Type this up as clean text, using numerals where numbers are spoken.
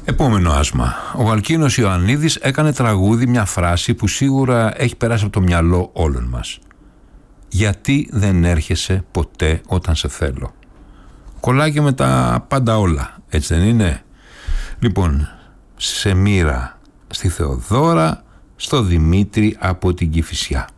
Επόμενο άσμα. Ο Αλκίνος Ιωαννίδης έκανε τραγούδι μια φράση που σίγουρα έχει περάσει από το μυαλό όλων μας. Γιατί δεν έρχεσαι ποτέ όταν σε θέλω? Κολλάει και με τα πάντα όλα, έτσι δεν είναι? Λοιπόν, σε Μοίρα, στη Θεοδώρα, στο Δημήτρη από την Κηφισιά.